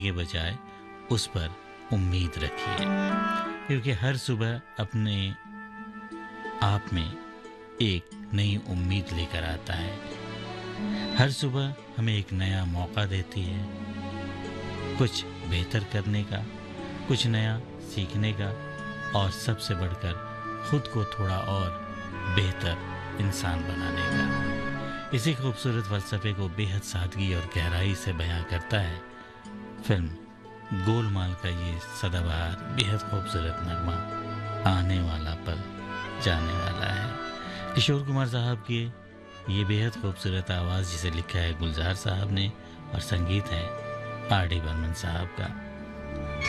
के बजाय उस पर उम्मीद रखिए, क्योंकि हर सुबह अपने आप में एक नई उम्मीद लेकर आता है। हर सुबह हमें एक नया मौका देती है, कुछ बेहतर करने का, कुछ नया सीखने का और सबसे बढ़कर खुद को थोड़ा और बेहतर इंसान बनाने का। इसी खूबसूरत फ़लसफ़े को बेहद सादगी और गहराई से बयां करता है फिल्म गोलमाल का ये सदाबहार बेहद खूबसूरत नगमा, आने वाला पल जाने वाला है। किशोर कुमार साहब की ये बेहद खूबसूरत आवाज़, जिसे लिखा है गुलजार साहब ने और संगीत है आर डी बर्मन साहब का।